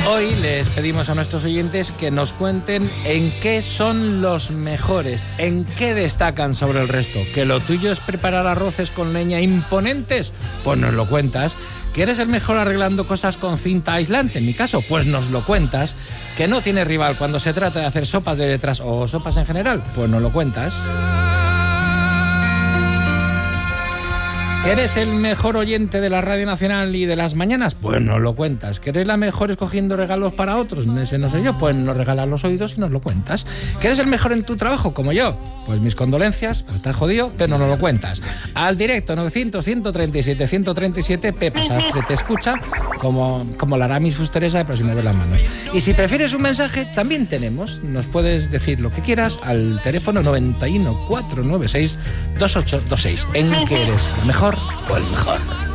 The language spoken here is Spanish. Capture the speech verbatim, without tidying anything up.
Hoy les pedimos a nuestros oyentes que nos cuenten en qué son los mejores, en qué destacan sobre el resto. ¿Que lo tuyo es preparar arroces con leña imponentes? Pues nos lo cuentas. ¿Que eres el mejor arreglando cosas con cinta aislante? En mi caso, pues nos lo cuentas. ¿Que no tiene rival cuando se trata de hacer sopas de detrás o sopas en general? Pues nos lo cuentas. ¿Que eres el mejor oyente de la Radio Nacional y de las mañanas? Pues nos lo cuentas. ¿Que eres la mejor escogiendo regalos para otros? Ese no soy yo, pues nos regalas los oídos y nos lo cuentas. ¿Que eres el mejor en tu trabajo, como yo? Pues mis condolencias, pues estás jodido, pero nos lo cuentas. Al directo, novecientos, ciento treinta y siete, ciento treinta y siete, Pepe Sastre te escucha, como, como la Aramis Fusteresa de Próximo de las Manos. Y si prefieres un mensaje, también tenemos. Nos puedes decir lo que quieras al teléfono noventa y uno, cuatrocientos noventa y seis, veintiocho veintiséis. ¿En qué eres la mejor o el mejor?